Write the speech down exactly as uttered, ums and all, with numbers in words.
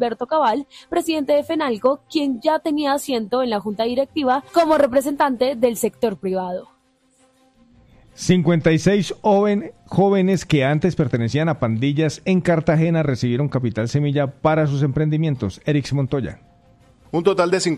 Gilberto Cabal, presidente de FENALCO, quien ya tenía asiento en la junta directiva como representante del sector privado. cincuenta y seis joven, jóvenes que antes pertenecían a pandillas en Cartagena recibieron capital semilla para sus emprendimientos. Erix Montoya. Un total de